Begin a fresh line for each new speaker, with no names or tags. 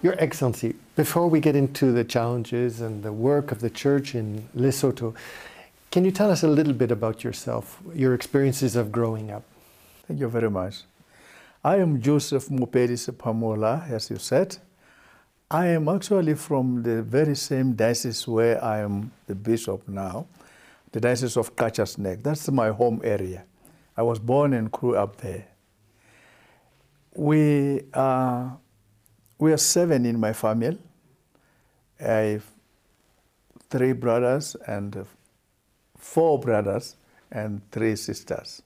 Your Excellency, before we get into the challenges and the work of the church in Lesotho, can you tell us a little bit about yourself, your experiences of growing up?
Thank you very much. I am Joseph Mopedi Sepamola, as you said. I am actually from the very same diocese where I am the bishop now, the Diocese of Katschat's Nek. That's my home area. I was born and grew up there. We are 7 in my family. I have 3 brothers and 4 brothers and 3 sisters.